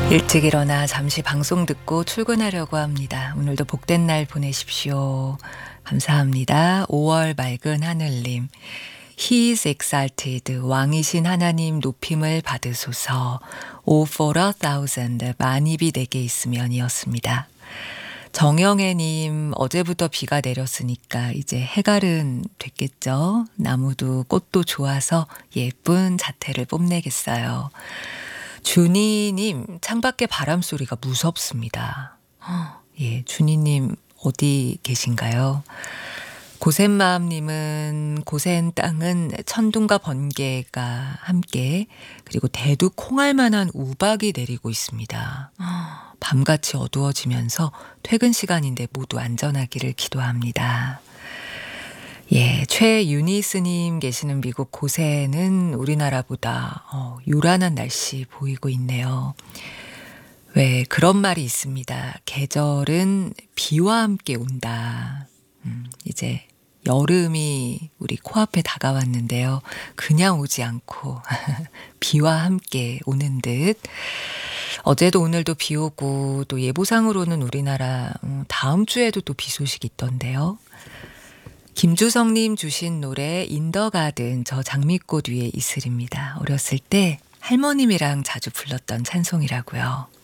일찍 일어나 잠시 방송 듣고 출근하려고 합니다. 오늘도 복된 날 보내십시오. 감사합니다. 5월 맑은 하늘님. He is exalted. 왕이신 하나님 높임을 받으소서. O for a thousand. 만입이 내게 있으면이었습니다. 정영애님, 어제부터 비가 내렸으니까 이제 해갈은 됐겠죠. 나무도 꽃도 좋아서 예쁜 자태를 뽐내겠어요. 준이님, 창밖에 바람 소리가 무섭습니다. 예, 준이님 어디 계신가요? 고센마음님은 고센 땅은 천둥과 번개가 함께 그리고 대두 콩알만한 우박이 내리고 있습니다. 밤같이 어두워지면서 퇴근 시간인데 모두 안전하기를 기도합니다. 예, 최유니스님 계시는 미국 고센은 우리나라보다 요란한 날씨 보이고 있네요. 왜 그런 말이 있습니다. 계절은 비와 함께 온다. 이제 여름이 우리 코앞에 다가왔는데요. 그냥 오지 않고 비와 함께 오는 듯. 어제도 오늘도 비 오고 또 예보상으로는 우리나라 다음 주에도 또 비 소식이 있던데요. 김주성님 주신 노래 인더가든 저 장미꽃 위에 이슬입니다. 어렸을 때 할머님이랑 자주 불렀던 찬송이라고요.